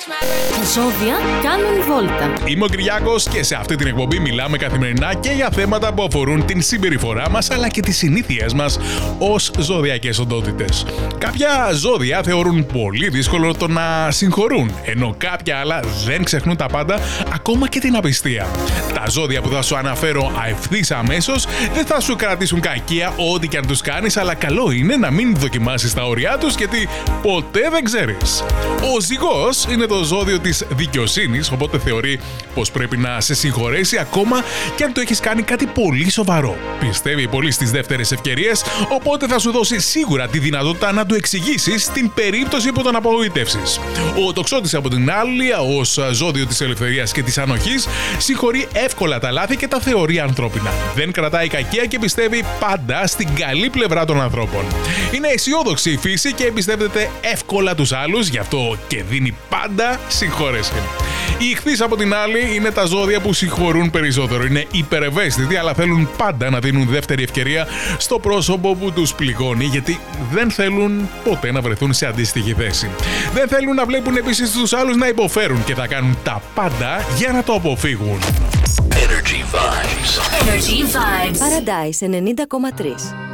Τα ζώδια κάνουν βόλτα. Είμαι ο Κυριάκος και σε αυτή την εκπομπή μιλάμε καθημερινά και για θέματα που αφορούν την συμπεριφορά μας αλλά και τις συνήθειές μας ως ζωδιακές οντότητες. Κάποια ζώδια θεωρούν πολύ δύσκολο το να συγχωρούν, ενώ κάποια άλλα δεν ξεχνούν τα πάντα, ακόμα και την απιστία. Τα ζώδια που θα σου αναφέρω ευθύς αμέσως δεν θα σου κρατήσουν κακία ό,τι και αν τους κάνεις, αλλά καλό είναι να μην δοκιμάσεις τα όρια τους, γιατί ποτέ δεν ξέρεις. Ο Ζυγός είναι το ζώδιο της δικαιοσύνης, οπότε θεωρεί πως πρέπει να σε συγχωρέσει ακόμα και αν το έχεις κάνει κάτι πολύ σοβαρό. Πιστεύει πολύ στις δεύτερες ευκαιρίες, οπότε θα σου δώσει σίγουρα τη δυνατότητα να του εξηγήσεις την περίπτωση που τον απογοητεύσεις. Ο Τοξότης από την άλλη, ως ζώδιο της ελευθερίας και της ανοχής, συγχωρεί εύκολα τα λάθη και τα θεωρεί ανθρώπινα. Δεν κρατάει κακία και πιστεύει πάντα στην καλή πλευρά των ανθρώπων. Είναι αισιόδοξη η φύση και εμπιστεύεται εύκολα τους άλλους, γι' αυτό και δίνει πάντα συγχώρεση. Οι Ιχθύς από την άλλη είναι τα ζώδια που συγχωρούν περισσότερο. Είναι υπερευαίσθητοι, αλλά θέλουν πάντα να δίνουν δεύτερη ευκαιρία στο πρόσωπο που τους πληγώνει, γιατί δεν θέλουν ποτέ να βρεθούν σε αντίστοιχη θέση. Δεν θέλουν να βλέπουν επίσης τους άλλους να υποφέρουν και θα κάνουν τα πάντα για να το αποφύγουν. Energy Vibes. Energy Vibes. Paradise 90,3.